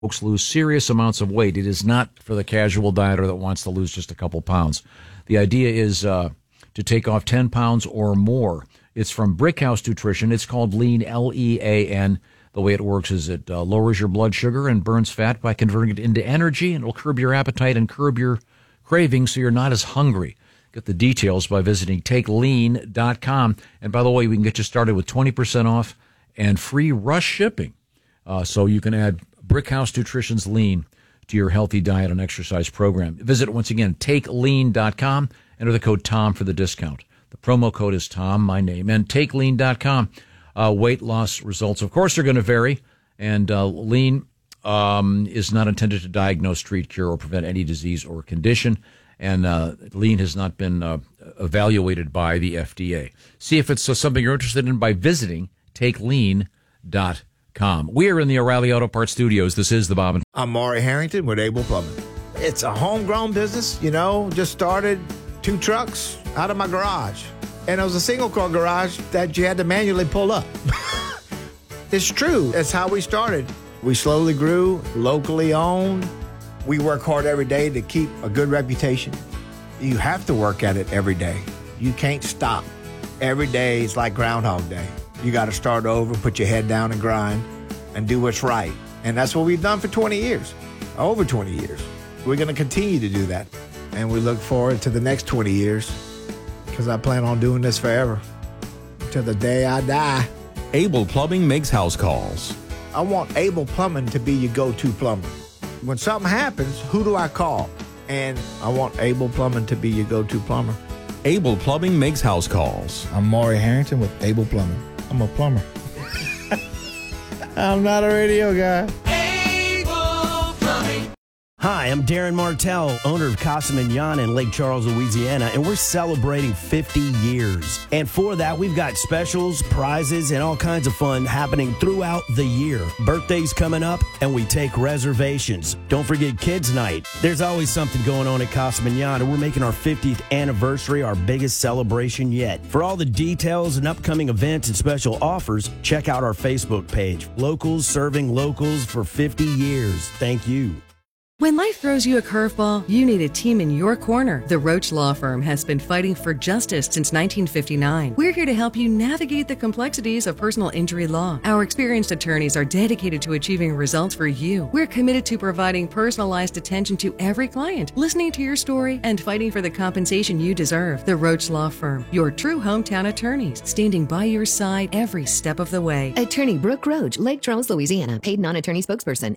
folks lose serious amounts of weight. It is not for the casual dieter that wants to lose just a couple pounds. The idea is to take off 10 pounds or more. It's from Brickhouse Nutrition. It's called Lean, L-E-A-N. The way it works is it lowers your blood sugar and burns fat by converting it into energy, and it'll curb your appetite and curb your cravings so you're not as hungry. Get the details by visiting TakeLean.com. And by the way, we can get you started with 20% off and free rush shipping. So you can add Brickhouse Nutrition's Lean to your healthy diet and exercise program. Visit once again, TakeLean.com. Enter the code TOM for the discount. The promo code is Tom, my name, and TakeLean.com. Weight loss results, of course, are going to vary. And Lean is not intended to diagnose, treat, cure, or prevent any disease or condition. And Lean has not been evaluated by the FDA. See if it's something you're interested in by visiting TakeLean.com. We are in the O'Reilly Auto Parts studios. This is the Bob and I'm Maury Harrington with Able Plumbing. It's a homegrown business, just started 2 trucks out of my garage. And it was a single-car garage that you had to manually pull up. It's true. That's how we started. We slowly grew, locally owned. We work hard every day to keep a good reputation. You have to work at it every day. You can't stop. Every day is like Groundhog Day. You got to start over, put your head down and grind and do what's right. And that's what we've done for 20 years, over 20 years. We're going to continue to do that. And we look forward to the next 20 years because I plan on doing this forever till the day I die. Able Plumbing makes house calls. I want Able Plumbing to be your go-to plumber. When something happens, who do I call? And I want Able Plumbing to be your go-to plumber. Able Plumbing makes house calls. I'm Maury Harrington with Able Plumbing. I'm a plumber. I'm not a radio guy. Hi, I'm Darren Martell, owner of Casa Mignon in Lake Charles, Louisiana, and we're celebrating 50 years. And for that, we've got specials, prizes, and all kinds of fun happening throughout the year. Birthdays coming up, and we take reservations. Don't forget Kids Night. There's always something going on at Casa Mignon, and we're making our 50th anniversary our biggest celebration yet. For all the details and upcoming events and special offers, check out our Facebook page. Locals serving locals for 50 years. Thank you. When life throws you a curveball, you need a team in your corner. The Roach Law Firm has been fighting for justice since 1959. We're here to help you navigate the complexities of personal injury law. Our experienced attorneys are dedicated to achieving results for you. We're committed to providing personalized attention to every client, listening to your story, and fighting for the compensation you deserve. The Roach Law Firm, your true hometown attorneys, standing by your side every step of the way. Attorney Brooke Roach, Lake Charles, Louisiana. Paid non-attorney spokesperson,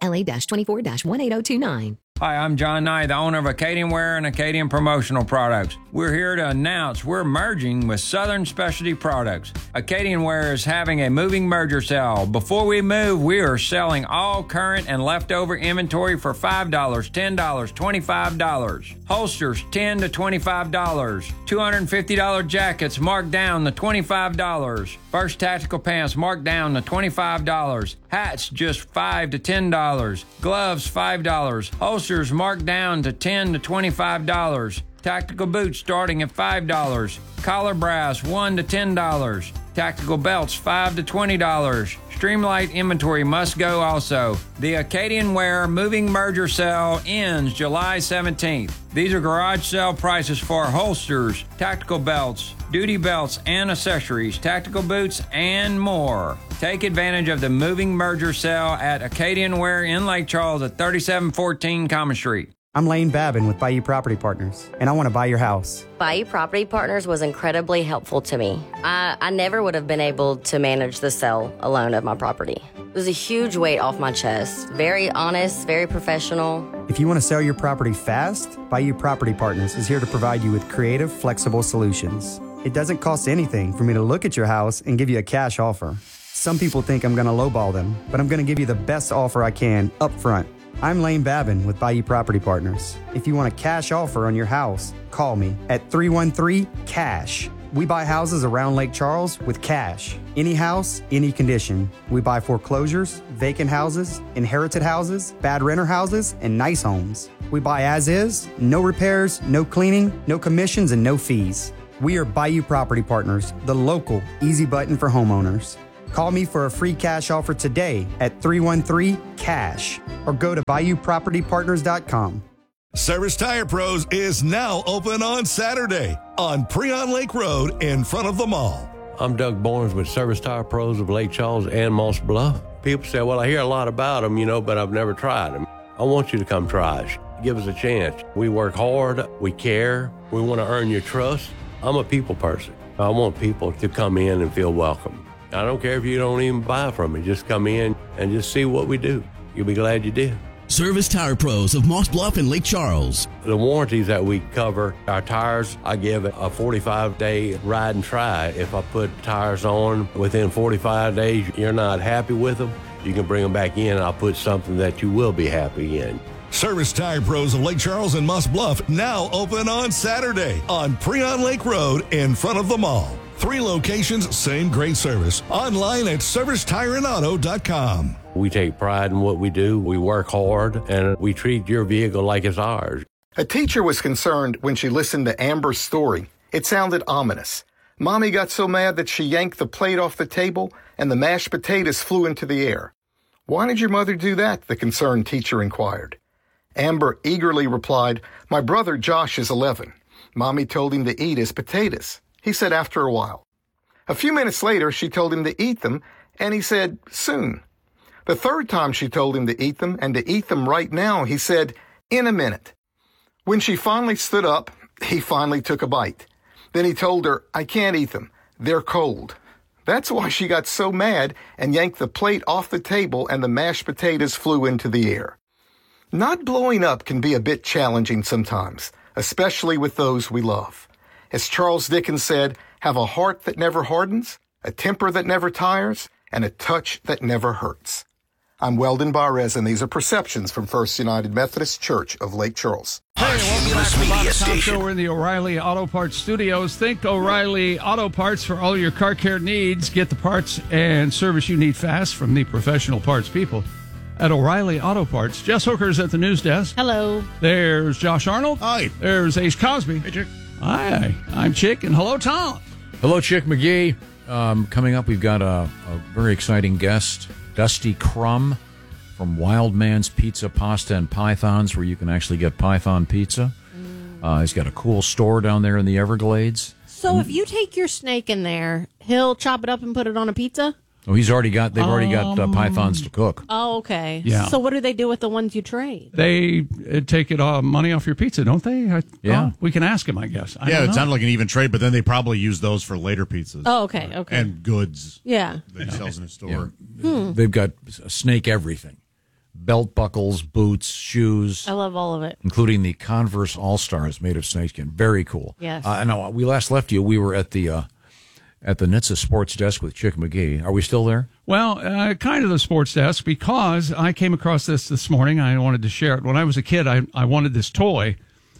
LA-24-18029. Hi, I'm John Knight, the owner of Acadian Wear and Acadian Promotional Products. We're here to announce we're merging with Southern Specialty Products. Acadian Wear is having a moving merger sale. Before we move, we are selling all current and leftover inventory for $5, $10, $25. Holsters, $10 to $25. $250 jackets marked down to $25. First tactical pants marked down to $25. Hats, just $5 to $10. Gloves, $5. Holsters marked down to $10 to $25. Tactical boots starting at $5. Collar brass, $1 to $10. Tactical belts, $5 to $20. Streamlight inventory must go also. The Acadian Wear Moving Merger Sale ends July 17th. These are garage sale prices for holsters, tactical belts, duty belts and accessories, tactical boots, and more. Take advantage of the Moving Merger Sale at Acadian Wear in Lake Charles at 3714 Common Street. I'm Lane Babin with Bayou Property Partners, and I want to buy your house. Bayou Property Partners was incredibly helpful to me. I never would have been able to manage the sale alone of my property. It was a huge weight off my chest. Very honest, very professional. If you want to sell your property fast, Bayou Property Partners is here to provide you with creative, flexible solutions. It doesn't cost anything for me to look at your house and give you a cash offer. Some people think I'm going to lowball them, but I'm going to give you the best offer I can up front. I'm Lane Babin with Bayou Property Partners. If you want a cash offer on your house, call me at 313-CASH. We buy houses around Lake Charles with cash. Any house, any condition. We buy foreclosures, vacant houses, inherited houses, bad renter houses, and nice homes. We buy as is, no repairs, no cleaning, no commissions, and no fees. We are Bayou Property Partners, the local easy button for homeowners. Call me for a free cash offer today at 313-CASH or go to ValuePropertyPartners.com. Service Tire Pros is now open on Saturday on Preon Lake Road in front of the mall. I'm Doug Barnes with Service Tire Pros of Lake Charles and Moss Bluff. People say, well, I hear a lot about them, but I've never tried them. I want you to come try us. Give us a chance. We work hard. We care. We want to earn your trust. I'm a people person. I want people to come in and feel welcome. I don't care if you don't even buy from me. Just come in and just see what we do. You'll be glad you did. Service Tire Pros of Moss Bluff and Lake Charles. The warranties that we cover, our tires, I give a 45-day ride and try. If I put tires on within 45 days, you're not happy with them, you can bring them back in and I'll put something that you will be happy in. Service Tire Pros of Lake Charles and Moss Bluff now open on Saturday on Preon Lake Road in front of the mall. 3 locations, same great service. Online at ServiceTireandAuto.com. We take pride in what we do. We work hard, and we treat your vehicle like it's ours. A teacher was concerned when she listened to Amber's story. It sounded ominous. Mommy got so mad that she yanked the plate off the table, and the mashed potatoes flew into the air. Why did your mother do that? The concerned teacher inquired. Amber eagerly replied, my brother Josh is 11. Mommy told him to eat his potatoes. He said after a while. A few minutes later, she told him to eat them, and he said, soon. The third time she told him to eat them, and to eat them right now, he said, in a minute. When she finally stood up, he finally took a bite. Then he told her, I can't eat them. They're cold. That's why she got so mad and yanked the plate off the table and the mashed potatoes flew into the air. Not blowing up can be a bit challenging sometimes, especially with those we love. As Charles Dickens said, have a heart that never hardens, a temper that never tires, and a touch that never hurts. I'm Weldon Barres, and these are Perceptions from First United Methodist Church of Lake Charles. Hey, welcome back to the Bob Tom Show. We're in the O'Reilly Auto Parts studios. Think O'Reilly Auto Parts for all your car care needs. Get the parts and service you need fast from the professional parts people at O'Reilly Auto Parts. Jess Hooker's at the news desk. Hello. There's Josh Arnold. Hi. There's Ace Cosby. Hey, Chick. Hi. I'm Chick, and hello, Tom. Hello, Chick McGee. Coming up, we've got a very exciting guest, Dusty Crum from Wild Man's Pizza, Pasta, and Pythons, where you can actually get Python pizza. He's got a cool store down there in the Everglades. So if you take your snake in there, he'll chop it up and put it on a pizza? Oh, they've already got pythons to cook. Oh, okay. Yeah. So what do they do with the ones you trade? They take it money off your pizza, don't they? Yeah. We can ask him, I guess. I Yeah, don't it know. sounded like an even trade, but then they probably use those for later pizzas. Oh, okay. And goods. Yeah. That he sells in his store. They've got snake everything. Belt buckles, boots, shoes. I love all of it. Including the Converse All-Stars made of snakeskin. Very cool. Yes. I know. We last left you. We were at the NHTSA Sports Desk with Chick McGee. Are we still there? Well, kind of the sports desk, because I came across this morning. I wanted to share it. When I was a kid, I wanted this toy.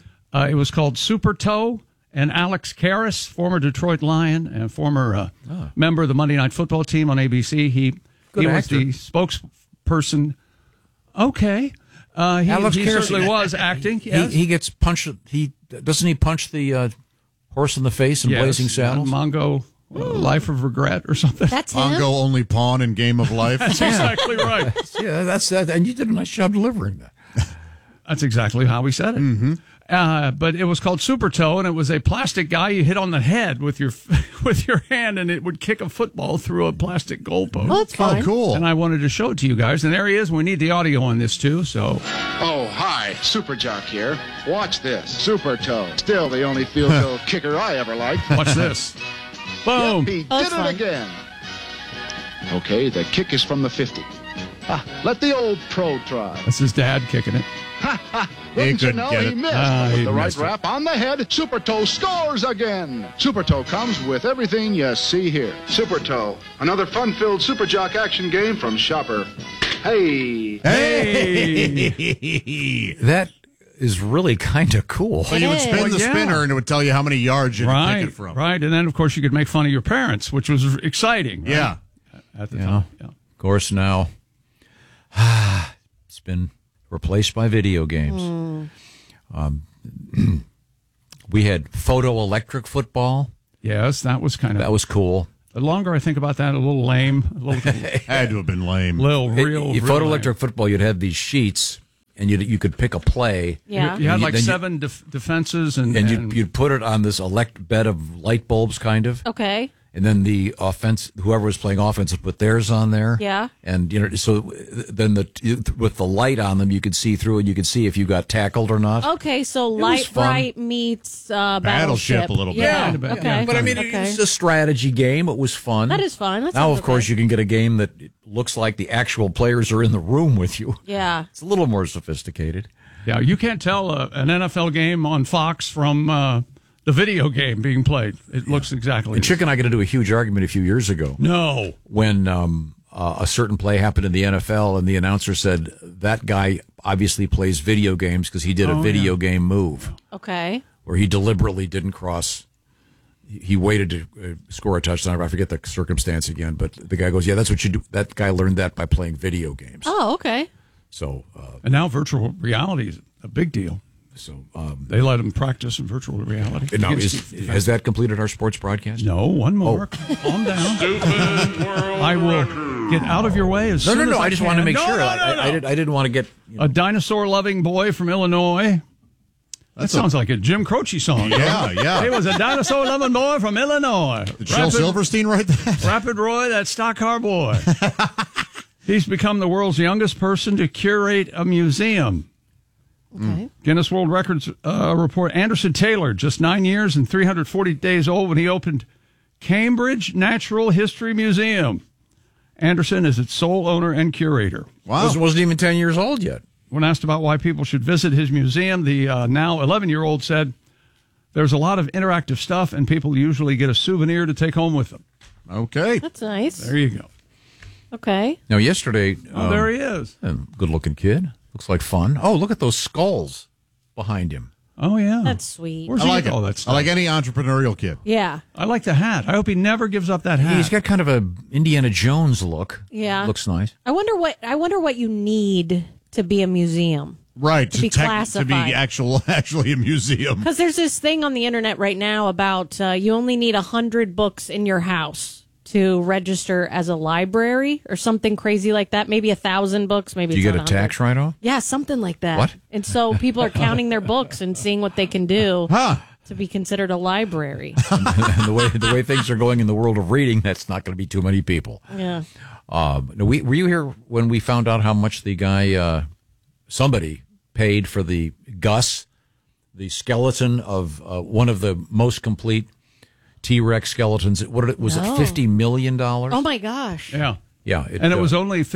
It was called Super Toe, and Alex Karras, former Detroit Lion and former member of the Monday Night Football team on ABC, he was the spokesperson. Okay. Alex he Karras certainly was acting. Yes. He gets punched. Doesn't he punch the horse in the face in Blazing Saddles? Mongo. Life of Regret or something. That's him? Mongo only pawn in Game of Life. That's exactly right. Yeah, that's that. And you did a nice job delivering that. That's exactly how we said it. Mm-hmm. But it was called Super Toe, and it was a plastic guy you hit on the head with your hand, and it would kick a football through a plastic goalpost. Oh, that's fine. Oh, cool. And I wanted to show it to you guys, and there he is. We need the audio on this, too, so... Oh, hi. Super Jock here. Watch this. Super Toe. Still the only field goal kicker I ever liked. Watch this. Boom. Yep, he did it again. Okay, the kick is from the 50. Let the old pro try. That's his dad kicking it. Wouldn't you know, he missed. With he the right missed it. wrap on the head, Super Toe scores again. Super Toe comes with everything you see here. Super Toe, another fun-filled Super Jock action game from Shopper. Hey. That is really kind of cool. So you would spin the spinner and it would tell you how many yards you could kick it from. Right, and then, of course, you could make fun of your parents, which was exciting. Right? Yeah. At the time. Yeah. Of course, now it's been replaced by video games. We had photoelectric football. Yes, that was That was cool. The longer I think about that, a little lame. A little, had to have been lame. Real photoelectric football, you'd have these sheets, and you could pick a play. Yeah. You had like seven defenses, and you'd put it on this bed of light bulbs, kind of. Okay. And then the offense, whoever was playing offense, would put theirs on there. Yeah. And so then with the light on them, you could see through, and you could see if you got tackled or not. Okay, so Light Bright meets Battleship a little bit. Yeah. Okay. But I mean, it's a strategy game. It was fun. That is fun. Now, of course, you can get a game that looks like the actual players are in the room with you. Yeah. It's a little more sophisticated. Yeah, you can't tell an NFL game on Fox from the video game being played. It looks exactly. And Chick and I got into a huge argument a few years ago. No. When a certain play happened in the NFL, and the announcer said, that guy obviously plays video games because he did a video game move. Okay. Where he deliberately didn't cross. He waited to score a touchdown. I forget the circumstance again, but the guy goes, yeah, that's what you do. That guy learned that by playing video games. Oh, okay. So, and now virtual reality is a big deal. So they let him practice in virtual reality. Now, has that completed our sports broadcast? No, one more. Calm down. I will get out of your way as soon as No. I just can. wanted to make sure. I didn't want to get a dinosaur-loving boy from Illinois. That sounds like a Jim Croce song. Yeah. He was a dinosaur-loving boy from Illinois. Did Shel Silverstein write that? Rapid Roy, that stock car boy. He's become the world's youngest person to curate a museum. Okay. Guinness World Records report, Anderson Taylor, just 9 years and 340 days old when he opened Cambridge Natural History Museum. Anderson is its sole owner and curator. Wow. Wasn't even 10 years old yet. When asked about why people should visit his museum, the now 11-year-old said, there's a lot of interactive stuff, and people usually get a souvenir to take home with them. Okay. That's nice. There you go. Okay. Now, yesterday... there he is. Good-looking kid. Looks like fun. Oh, look at those skulls behind him. Oh, yeah. That's sweet. Where's I like he it. all that stuff? I like any entrepreneurial kid. Yeah. I like the hat. I hope he never gives up that hat. He's got kind of a Indiana Jones look. Yeah. Looks nice. I wonder what you need to be a museum. Right, to be classified. To be actually a museum. Because there's this thing on the internet right now about you only need 100 books in your house to register as a library or something crazy like that. Maybe 1,000 books. Maybe Do you it's get a tax write-off? Yeah, something like that. What? And so people are counting their books and seeing what they can do to be considered a library. And the way things are going in the world of reading, that's not going to be too many people. Yeah. Were you here when we found out how much the guy, somebody paid for the Gus, the skeleton of one of the most complete T-Rex skeletons? It $50 million? Oh my gosh. Yeah. Yeah. It was only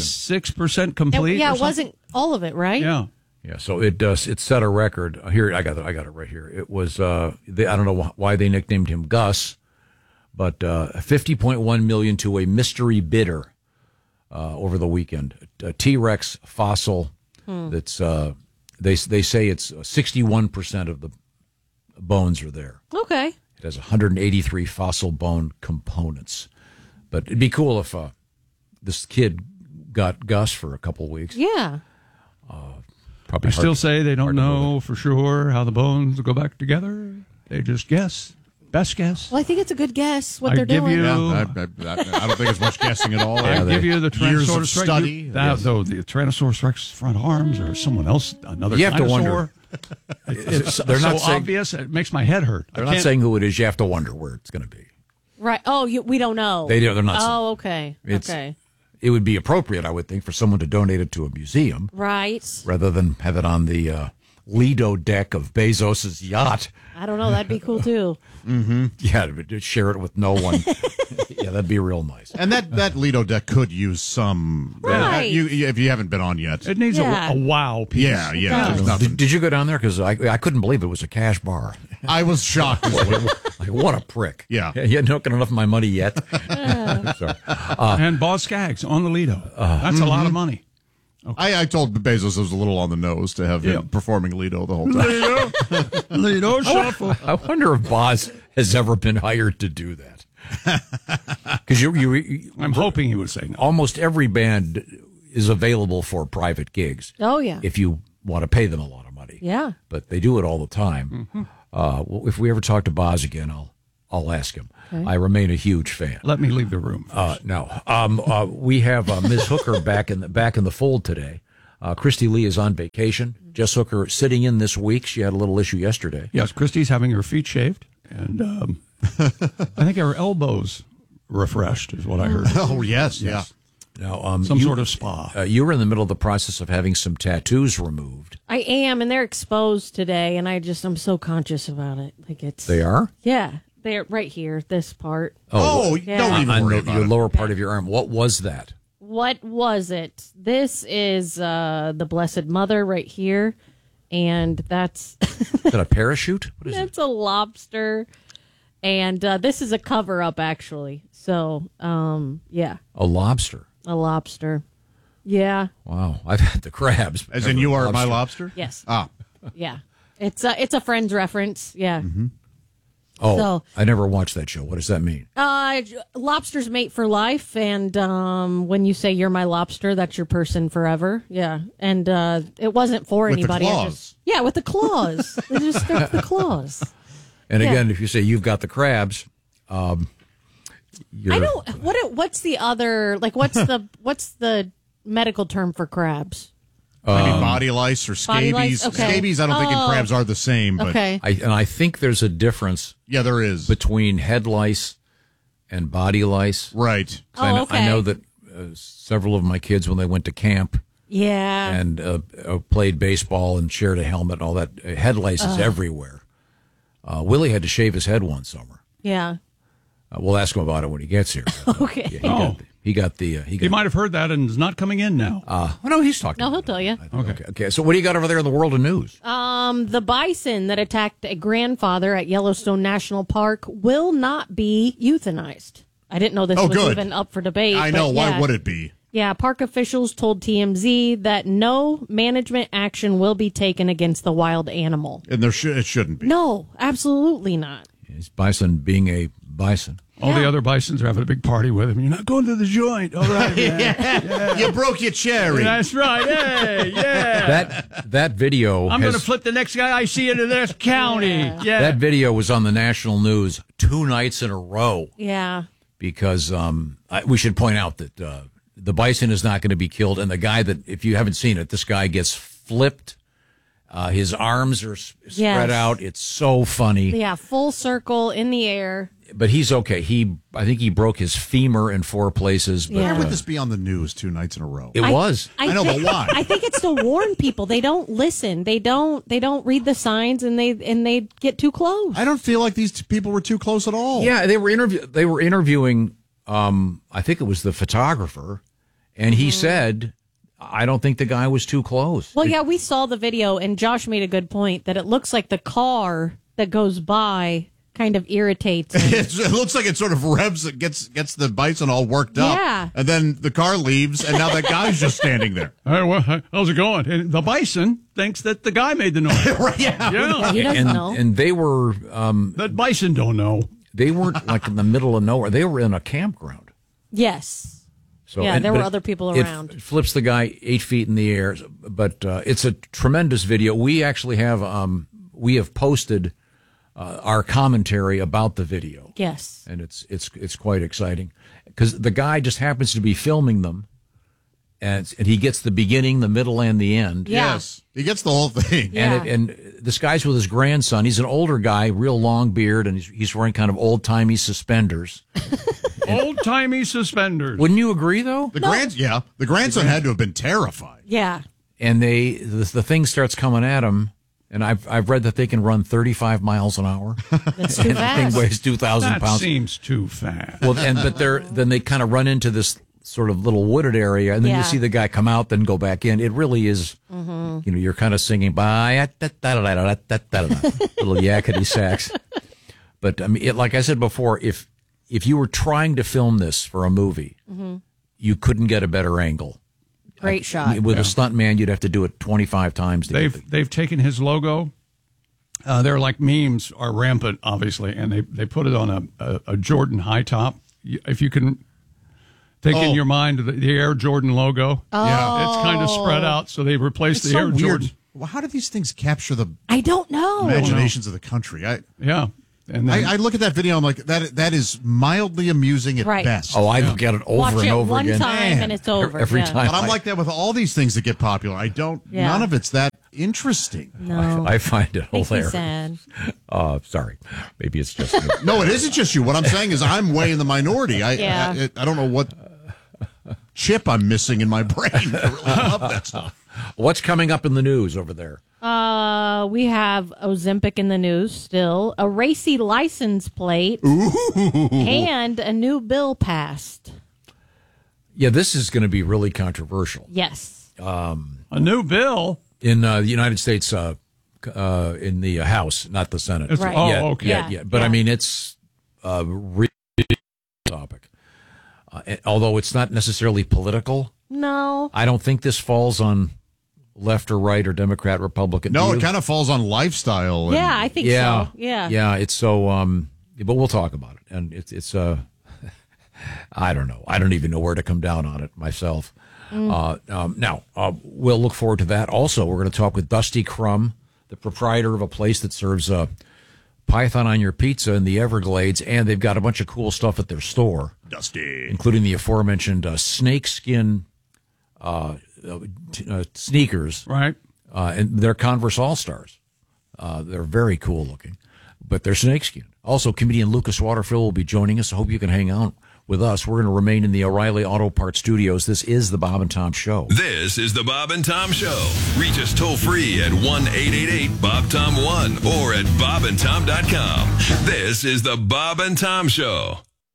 56% complete. Yeah, it wasn't all of it, right? Yeah. Yeah, so it set a record. Here, I got it right here. It was I don't know why they nicknamed him Gus, but $50.1 million to a mystery bidder over the weekend. A T-Rex fossil that's they say it's 61% of the bones are there. Okay. It has 183 fossil bone components. But it'd be cool if this kid got Gus for a couple of weeks. Yeah. Probably I still say they don't know for sure how the bones go back together. They just guess. Best guess. Well, I think it's a good guess what I they're give doing. you- I don't think it's much guessing at all. I give you the years of Tyrannosaurus Rex. study. Though the Tyrannosaurus Rex front arms or someone else, another You have to dinosaur. wonder. It's They're so not saying- obvious. It makes my head hurt. They're not saying who it is. You have to wonder where it's going to be. Right. Oh, we don't know. They're not saying. Oh, okay. Okay. It would be appropriate, I would think, for someone to donate it to a museum Right. rather than have it on the Lido deck of Bezos's yacht. I don't know. That'd be cool too. Mm-hmm. Yeah, to share it with no one. Yeah, that'd be real nice. And that Lido deck could use some. Right. If you haven't been on yet, It needs Yeah. a wow piece. Yeah. There's nothing. Did you go down there? Because I couldn't believe it was a cash bar. I was shocked. Like, what a prick. Yeah. You hadn't got enough of my money yet. Sorry. And Boz Skaggs on the Lido. That's a lot of money. I told Bezos it was a little on the nose to have him performing Lido the whole time. Lido shuffle. I wonder if Boz has ever been hired to do that. Because I'm hoping he would say no. Almost every band is available for private gigs. Oh yeah. If you want to pay them a lot of money. Yeah. But they do it all the time. Well, if we ever talk to Boz again, I'll ask him. Okay. I remain a huge fan. Let me leave the room. No. We have Ms. Hooker back in the fold today. Christy Lee is on vacation. Jess Hooker sitting in this week. She had a little issue yesterday. Yes, Christy's having her feet shaved, and I think her elbows refreshed is what I heard. Oh, yes. Yeah. Now, some sort of spa. You were in the middle of the process of having some tattoos removed. I am, and they're exposed today, and I'm so conscious about it. Like it's They are? Yeah, they're right here. This part. Oh, Yeah. don't even worry about your it. lower part of your arm. What was that? What was it? This is the Blessed Mother right here, and that's Is that a parachute? What is that's a lobster, and this is a cover up actually. So, yeah, A lobster. a lobster. Yeah, Wow, I've had the crabs. As in you are my lobster? yes, Ah. yeah. It's a Friends reference. Yeah. Oh, So- I never watched that show. What does that mean? Lobsters mate for life, and when you say you're my lobster, that's your person forever. Yeah, and it wasn't for With the anybody. claws. With the claws. They're the claws. And Yeah. again, if you say you've got the crabs, you're, I don't. What's the other? Like, what's the medical term for crabs? Maybe body lice or Body scabies. lice? Okay. Scabies, I don't think, and crabs are the same. But Okay. I think there's a difference. Yeah, there is. Between head lice and body lice. Right. I know that several of my kids, when they went to camp Yeah. and played baseball and shared a helmet and all that, head lice is everywhere. Willie had to shave his head one summer. Yeah. We'll ask him about it when he gets here. Okay. He got He might have heard that and is not coming in now. no, he's talking. No, he'll tell you. Okay. So what do you got over there in the world of news? The bison that attacked a grandfather at Yellowstone National Park will not be euthanized. I didn't know this was good. even up for debate. I know. but Why yeah. would it be? Yeah, park officials told TMZ that no management action will be taken against the wild animal. And it shouldn't be. No, absolutely not. Is bison being a bison? All the other bisons are having a big party with him. You're not going to the joint. All right, man. Yeah. You broke your cherry. That's right. Hey, yeah. That video. I'm going to flip the next guy I see into this county. Yeah. That video was on the national news 2 nights in a row. Yeah. Because we should point out that the bison is not going to be killed, and the guy that, if you haven't seen it, this guy gets flipped. His arms are spread out. It's so funny. Yeah, full circle in the air. But he's okay. I think he broke his femur in 4 places. But, Why would this be on the news 2 nights in a row? It was. I know, but why? I think it's to warn people. They don't listen. They don't read the signs, and they get too close. I don't feel like these people were too close at all. Yeah, they were interviewing. I think it was the photographer, and he said, "I don't think the guy was too close." Well, yeah, we saw the video, and Josh made a good point that it looks like the car that goes by kind of irritates him. It looks like it sort of revs, it gets the bison all worked up. Yeah. And then the car leaves, and now that guy's just standing there. Hey, well, how's it going? And the bison thinks that the guy made the noise. Right, yeah. He doesn't know. And they were. That bison don't know. They weren't like in the middle of nowhere. They were in a campground. Yes. So, yeah, there were but other people it around. flips the guy 8 feet in the air, but it's a tremendous video. We actually have posted our commentary about the video. Yes, and it's quite exciting because the guy just happens to be filming them, and he gets the beginning, the middle, and the end. Yeah. Yes, he gets the whole thing. Yeah. And this guy's with his grandson. He's an older guy, real long beard, and he's wearing kind of old timey suspenders. Old timey suspenders. Wouldn't you agree, though? The grandson had to have been terrified. Yeah. And the thing starts coming at him, and I've read that they can run 35 miles an hour. That's too and fast. the thing weighs 2,000 That pounds. seems too fast. Well, but then they kind of run into this sort of little wooded area, and then Yeah. you see the guy come out, then go back in. It really is, you're kind of singing by little yakety sax. But I mean, like I said before, if you were trying to film this for a movie, you couldn't get a better angle. Great shot. With a stunt man, you'd have to do it 25 times. They've taken his logo. They're like memes are rampant, obviously, and they put it on a Jordan high top. If you can take in your mind the Air Jordan logo, it's kind of spread out, so they replaced It's the so Air weird. Jordan. Well, how do these things capture the I don't know. imaginations of the country? Yeah. And then, I look at that video, I'm like, that is mildly amusing at Right. best. Oh, I look at it over Watch and it over one again. time and it's over. Every Yeah. time. But I'm like that with all these things that get popular. Yeah. None of it's that interesting. No. I find it Makes me hilarious. sad. Sorry. Maybe it's just me. No, it isn't just you. What I'm saying is I'm way in the minority. Yeah. I don't know what chip I'm missing in my brain. I really love that stuff. What's coming up in the news over there? We have Ozempic in the news still, a racy license plate, and a new bill passed. Yeah, this is going to be really controversial. Yes. a new bill In the United States, in the House, not the Senate. Right. Oh, Yeah, okay. Yeah. But I mean, it's a really topic. Although it's not necessarily political, No. I don't think this falls on left or right or Democrat, Republican. No, Do it you? kind of falls on lifestyle. And, Yeah, I think Yeah. so. Yeah. Yeah, it's so, but we'll talk about it. And it's I don't know. I don't even know where to come down on it myself. Now, we'll look forward to that. Also, we're going to talk with Dusty Crum, the proprietor of a place that serves Python on your pizza in the Everglades, and they've got a bunch of cool stuff at their store. Dusty. Including the aforementioned snakeskin sneakers. Right. And they're Converse All-Stars. They're very cool looking, but they're snakeskin. Also, comedian Lucas Waterfield will be joining us. I hope you can hang out with us. We're going to remain in the O'Reilly Auto Parts studios. This is the Bob and Tom Show. This is the Bob and Tom Show. Reach us toll free at 1-888-BOB-TOM-1 or at bobandtom.com. This is the Bob and Tom Show.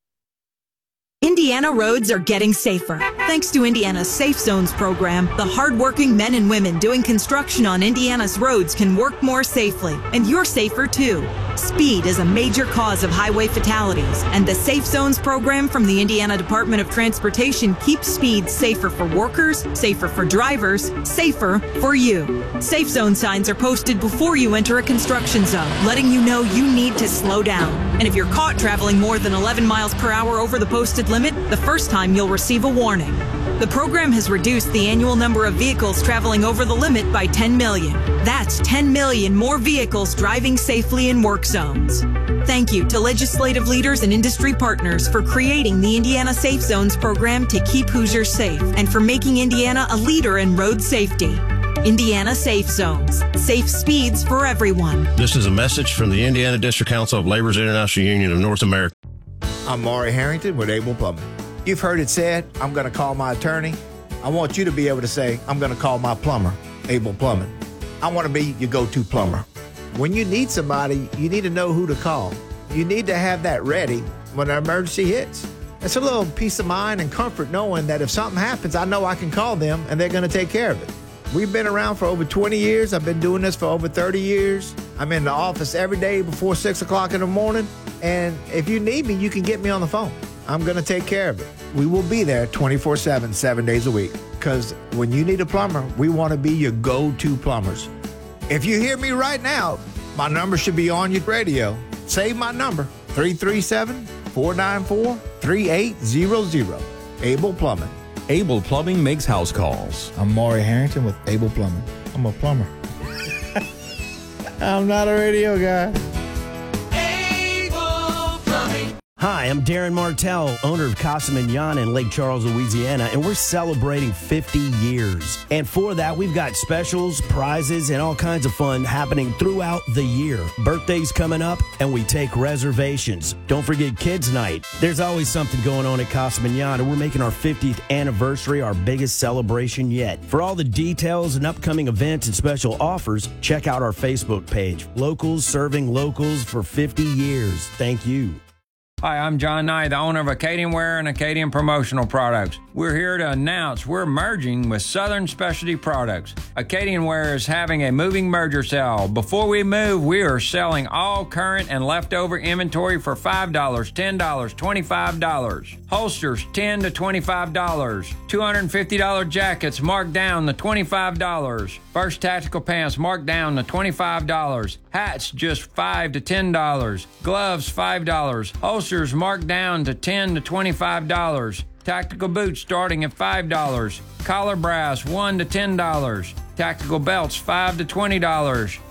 Indiana roads are getting safer. Thanks to Indiana's Safe Zones program, the hardworking men and women doing construction on Indiana's roads can work more safely, and you're safer too. Speed is a major cause of highway fatalities, and the Safe Zones program from the Indiana Department of Transportation keeps speed safer for workers, safer for drivers, safer for you. Safe Zone signs are posted before you enter a construction zone, letting you know you need to slow down. And if you're caught traveling more than 11 miles per hour over the posted limit, the first time you'll receive a warning. The program has reduced the annual number of vehicles traveling over the limit by 10 million. That's 10 million more vehicles driving safely in work zones. Thank you to legislative leaders and industry partners for creating the Indiana Safe Zones program to keep Hoosiers safe and for making Indiana a leader in road safety. Indiana Safe Zones. Safe speeds for everyone. This is a message from the Indiana District Council of Labor's International Union of North America. I'm Maury Harrington with Able Plumbing. You've heard it said, I'm going to call my attorney. I want you to be able to say, I'm going to call my plumber, Able Plumbing. I want to be your go-to plumber. When you need somebody, you need to know who to call. You need to have that ready when an emergency hits. It's a little peace of mind and comfort knowing that if something happens, I know I can call them and they're going to take care of it. We've been around for over 20 years. I've been doing this for over 30 years. I'm in the office every day before 6 o'clock in the morning. And if you need me, you can get me on the phone. I'm going to take care of it. We will be there 24/7, 7 days a week. Because when you need a plumber, we want to be your go-to plumbers. If you hear me right now, my number should be on your radio. Save my number, 337-494-3800. Able Plumbing. Able Plumbing makes house calls. I'm Maury Harrington with Able Plumbing. I'm a plumber. I'm not a radio guy. Hi, I'm Darren Martell, owner of Casa Mignon in Lake Charles, Louisiana, and we're celebrating 50 years. And for that, we've got specials, prizes, and all kinds of fun happening throughout the year. Birthdays coming up, and we take reservations. Don't forget Kids Night. There's always something going on at Casa Mignon, and we're making our 50th anniversary our biggest celebration yet. For all the details and upcoming events and special offers, check out our Facebook page. Locals serving locals for 50 years. Thank you. Hi, I'm John Knight, the owner of Acadian Wear and Acadian Promotional Products. We're here to announce we're merging with Southern Specialty Products. Acadian Wear is having a moving merger sale. Before we move, we are selling all current and leftover inventory for $5, $10, $25. Holsters, $10 to $25. $250 jackets marked down to $25. First tactical pants marked down to $25. Hats, just $5 to $10. Gloves, $5. Holsters marked down to $10 to $25. Tactical boots starting at $5. Collar brass, $1 to $10. Tactical belts, $5 to $20.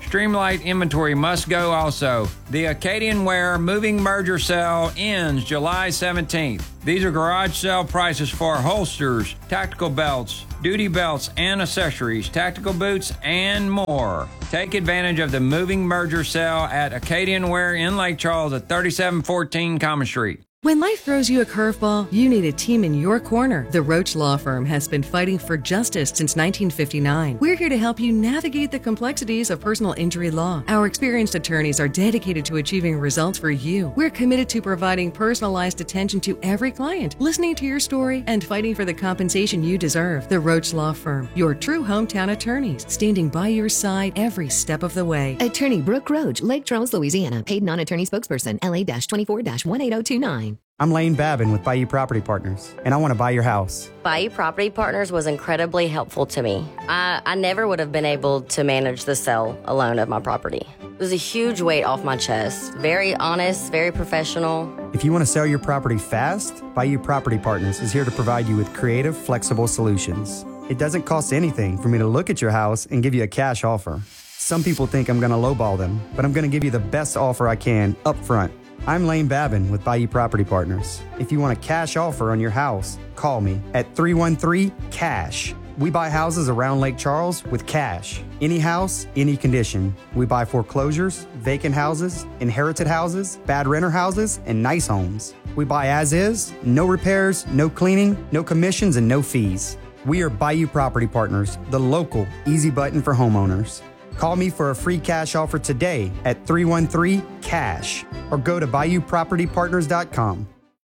Streamlight inventory must go also. The Acadian Wear moving merger sale ends July 17th. These are garage sale prices for holsters, tactical belts, duty belts and accessories, tactical boots, and more. Take advantage of the moving merger sale at Acadian Wear in Lake Charles at 3714 Common Street. When life throws you a curveball, you need a team in your corner. The Roach Law Firm has been fighting for justice since 1959. We're here to help you navigate the complexities of personal injury law. Our experienced attorneys are dedicated to achieving results for you. We're committed to providing personalized attention to every client, listening to your story, and fighting for the compensation you deserve. The Roach Law Firm, your true hometown attorneys, standing by your side every step of the way. Attorney Brooke Roach, Lake Charles, Louisiana. Paid non-attorney spokesperson, LA-24-18029. I'm Lane Babin with Bayou Property Partners, and I want to buy your house. Bayou Property Partners was incredibly helpful to me. I never would have been able to manage the sale alone of my property. It was a huge weight off my chest. Very honest, very professional. If you want to sell your property fast, Bayou Property Partners is here to provide you with creative, flexible solutions. It doesn't cost anything for me to look at your house and give you a cash offer. Some people think I'm going to lowball them, but I'm going to give you the best offer I can up front. I'm Lane Babin with Bayou Property Partners. If you want a cash offer on your house, call me at 313-CASH. We buy houses around Lake Charles with cash. Any house, any condition. We buy foreclosures, vacant houses, inherited houses, bad renter houses, and nice homes. We buy as is, no repairs, no cleaning, no commissions, and no fees. We are Bayou Property Partners, the local easy button for homeowners. Call me for a free cash offer today at 313-CASH or go to BayouPropertyPartners.com.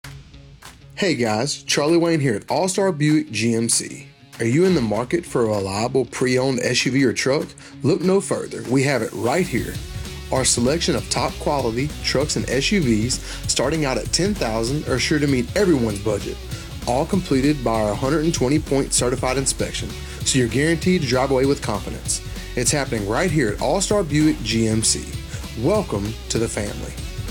Hey guys, Charlie Wayne here at All-Star Buick GMC. Are you in the market for a reliable pre-owned SUV or truck? Look no further. We have it right here. Our selection of top quality trucks and SUVs starting out at $10,000 are sure to meet everyone's budget. All completed by our 120-point certified inspection, so you're guaranteed to drive away with confidence. It's happening right here at All-Star Buick GMC. Welcome to the family.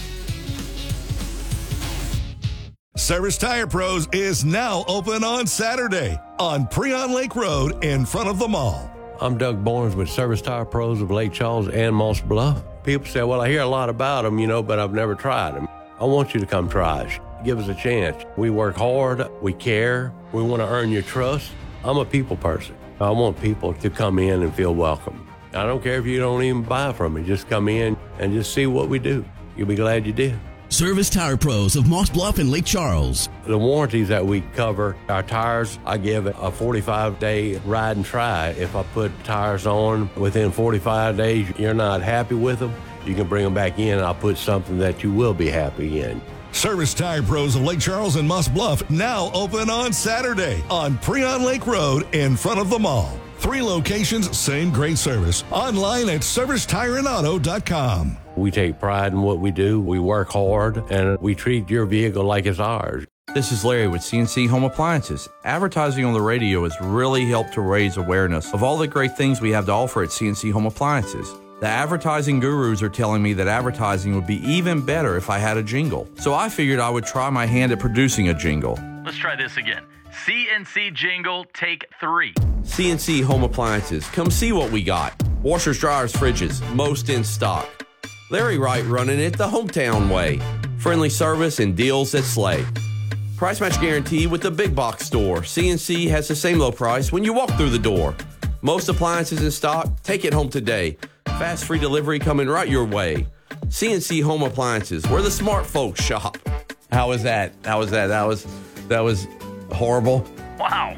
Service Tire Pros is now open on Saturday on Preon Lake Road in front of the mall. I'm Doug Barnes with Service Tire Pros of Lake Charles and Moss Bluff. People say, well, I hear a lot about them, but I've never tried them. I want you to come try us. Give us a chance. We work hard. We care. We want to earn your trust. I'm a people person. I want people to come in and feel welcome. I don't care if you don't even buy from me. Just come in and just see what we do. You'll be glad you did. Service Tire Pros of Moss Bluff and Lake Charles. The warranties that we cover, our tires, I give it a 45-day ride and try. If I put tires on within 45 days, you're not happy with them, you can bring them back in and I'll put something that you will be happy in. Service Tire Pros of Lake Charles and Moss Bluff now open on Saturday on Preon Lake Road in front of the mall. 3 locations, same great service. Online at ServiceTireandAuto.com. We take pride in what we do. We work hard and we treat your vehicle like it's ours. This is Larry with CNC Home Appliances. Advertising on the radio has really helped to raise awareness of all the great things we have to offer at CNC Home Appliances. The advertising gurus are telling me that advertising would be even better if I had a jingle. So I figured I would try my hand at producing a jingle. Let's try this again. CNC jingle, take 3. CNC Home Appliances. Come see what we got. Washers, dryers, fridges, most in stock. Larry Wright running it the hometown way. Friendly service and deals that slay. Price match guarantee with the big box store. CNC has the same low price when you walk through the door. Most appliances in stock. Take it home today. Fast free delivery coming right your way. CNC Home Appliances, where the smart folks shop. How was that? That was horrible. Wow.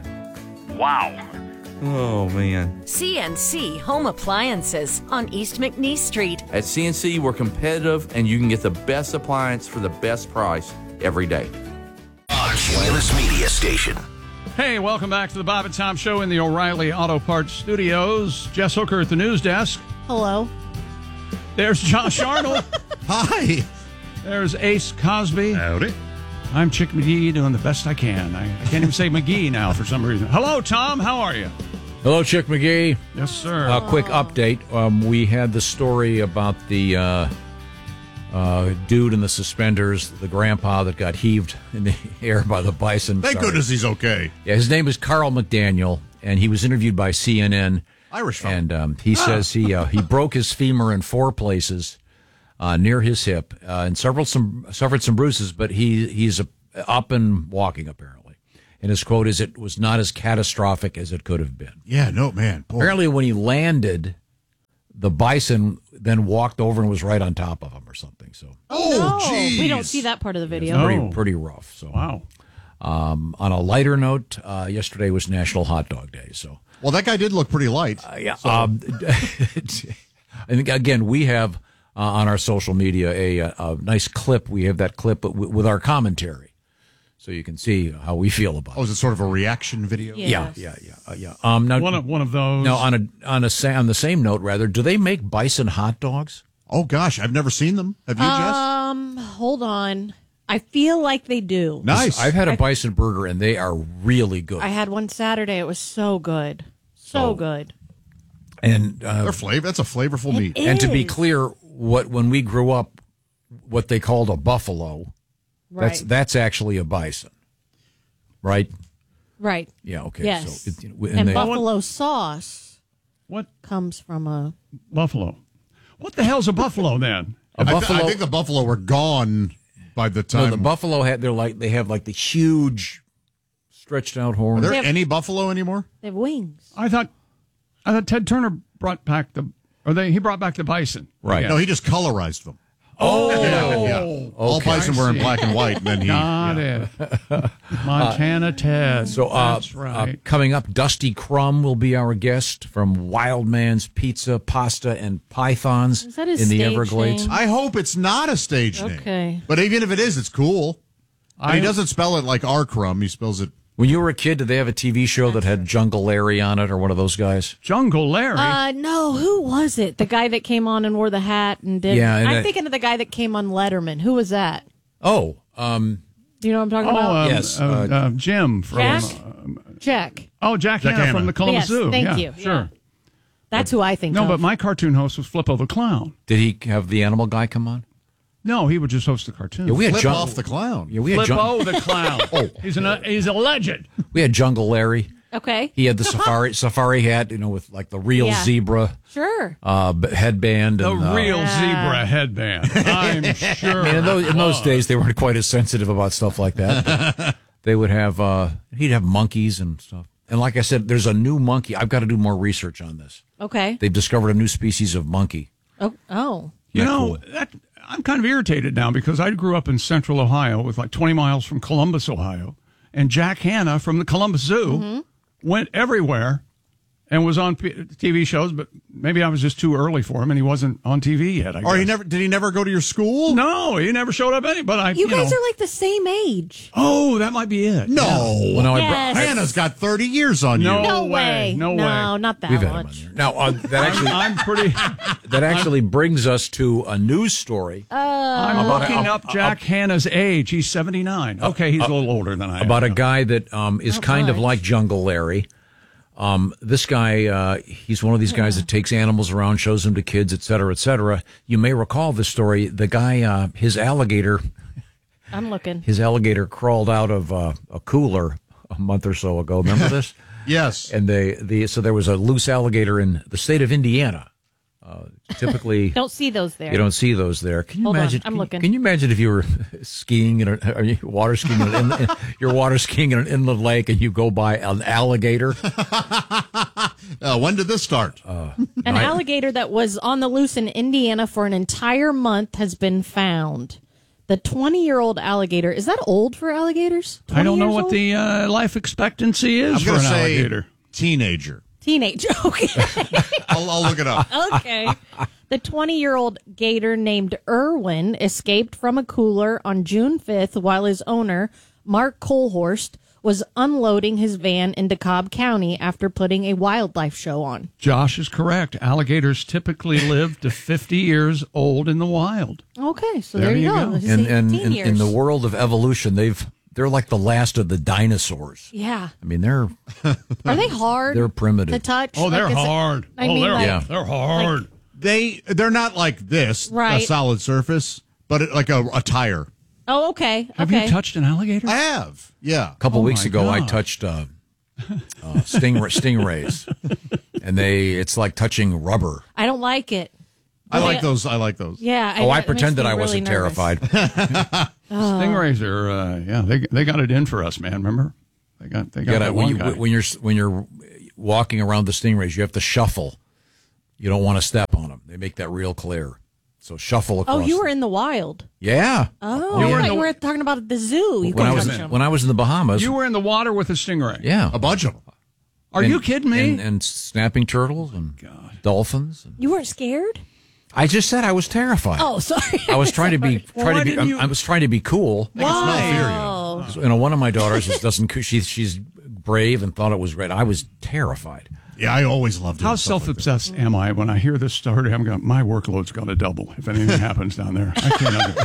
Oh, man. CNC Home Appliances on East McNeese Street. At CNC, we're competitive, and you can get the best appliance for the best price every day. Atlantis Media Station. Hey, welcome back to the Bob and Tom Show in the O'Reilly Auto Parts Studios. Jess Hooker at the news desk. Hello. There's Josh Arnold. Hi. There's Ace Cosby. Howdy. I'm Chick McGee doing the best I can. I can't even say McGee now for some reason. Hello, Tom. How are you? Hello, Chick McGee. Yes, sir. A quick update. We had the story about the dude in the suspenders, the grandpa that got heaved in the air by the bison. Thank goodness he's okay. Yeah, his name is Carl McDaniel, and he was interviewed by CNN. Irish fellow. And he says he broke his femur in 4 places near his hip and suffered some bruises, but he's up and walking apparently. And his quote is, "It was not as catastrophic as it could have been." Yeah, no, man. Boy. Apparently, when he landed, the bison then walked over and was right on top of him or something. So, geez. We don't see that part of the video. Pretty rough. So, wow. On a lighter note, yesterday was National Hot Dog Day. So, well, that guy did look pretty light. Yeah. So. I think again we have on our social media a nice clip. We have that clip with our commentary, so you can see how we feel about it. Oh, is it sort of a reaction video? Yes. Yeah. Now, one of those. Now, on the same note, rather, do they make bison hot dogs? Oh gosh, I've never seen them. Have you, Jess? Hold on. I feel like they do. Nice. I've had a bison burger, and they are really good. I had one Saturday. It was so good. So good. And they're that's a flavorful meat. And to be clear, when we grew up, what they called a buffalo, right. that's actually a bison, right? Right. Yeah. Okay. Yes. So and buffalo sauce. What comes from a buffalo? What the hell's a buffalo then? I think the buffalo were gone by the time. No, the buffalo they have the huge stretched out horns. Are there any buffalo anymore? They have wings. I thought Ted Turner brought back he brought back the bison. Right. No, he just colorized them. Oh, yeah. Okay. All bison were in black and white, and then he got it. Montana Ted. So that's right. Coming up, Dusty Crumb will be our guest from Wildman's Pizza, Pasta, and Pythons Is that his in the stage Everglades. name? I hope it's not a stage name. Okay. But even if it is, it's cool. And he doesn't spell it like R. Crumb. He spells it. When you were a kid, did they have a TV show that had Jungle Larry on it, or one of those guys? Jungle Larry? No, who was it? The guy that came on and wore the hat and did. Yeah, and I'm thinking of the guy that came on Letterman. Who was that? Oh, do you know what I'm talking about? yes, Jim from Jack. Oh, Jack Hanna from the Columbus Yes, Zoo. thank Yeah, you. Sure. Yeah. That's who I think No, of. but my cartoon host was Flippo the Clown. Did he have the animal guy come on? No, he would just host the cartoon. Yeah, we had Off the Clown. Yeah, we had Flippo the Clown. He's a legend. We had Jungle Larry. Okay. He had the safari hat, with the real zebra headband. The and, real zebra headband. I'm sure. I mean, in those days, they weren't quite as sensitive about stuff like that. But they would have, he'd have monkeys and stuff. And like I said, there's a new monkey. I've got to do more research on this. Okay. They've discovered a new species of monkey. Oh. You I'm kind of irritated now because I grew up in central Ohio with 20 miles from Columbus, Ohio. And Jack Hanna from the Columbus Zoo went everywhere and was on TV shows, but maybe I was just too early for him and he wasn't on TV yet, I guess. Did he never go to your school? No, he never showed up but You guys are like the same age. Oh, that might be it. No. Yeah. Well, no, Yes. Hannah's got 30 years on you. No way. way. No, not that We've had him on much. here. Now, I'm pretty. that actually brings us to a news story. I'm looking up Jack Hanna's age. He's 79. Okay, he's a little older than I am. About a guy that is kind of much. like Jungle Larry. This guy, he's one of these guys that takes animals around, shows them to kids, et cetera, et cetera. You may recall this story. The guy, his alligator crawled out of a cooler a month or so ago. Remember this? Yes. And so there was a loose alligator in the state of Indiana. Typically, Don't see those there. you don't see those there. Can you Hold on, imagine? I'm looking. Can you imagine if you were skiing water skiing you're water skiing in an inland lake and you go by an alligator? When did this start? An alligator that was on the loose in Indiana for an entire month has been found. The 20-year-old alligator, is that old for alligators? I don't know years what old? the life expectancy is I'm for going an to say alligator. teenager. Teenage. Okay. I'll look it up. Okay. The 20-year-old gator named Irwin escaped from a cooler on June 5th while his owner, Mark Colhorst, was unloading his van in DeKalb County after putting a wildlife show on. Josh is correct. Alligators typically live to 50 years old in the wild. Okay, so there you go. And in the world of evolution, they're like the last of the dinosaurs. Yeah. I mean, they're Are they hard? They're primitive to touch. Oh, they're hard. They're hard. They're not like this, Right. a solid surface, but like a tire. Oh, okay. Have you touched an alligator? I have. Yeah. A couple Oh weeks my ago, I God. touched stingrays, and it's like touching rubber. I don't like it. I like those. Yeah. I pretend that I wasn't terrified. Stingrays are, they got it in for us, man. Remember? They got that one guy. When you're walking around the stingrays, you have to shuffle. You don't want to step on them. They make that real clear. So shuffle across. Oh, you were in the wild. Yeah. Oh, I thought you were talking about at the zoo. When I was in the Bahamas. You were in the water with a stingray. Yeah. A bunch of them. Are you kidding me? And snapping turtles and dolphins. You weren't scared? I just said I was terrified. Oh, sorry. I was trying to be I was trying to be cool. Wow. One of my daughters doesn't. She's brave and thought it was red. I was terrified. Yeah, I always loved it. How self-obsessed am I? When I hear this story, my workload's going to double if anything happens down there. I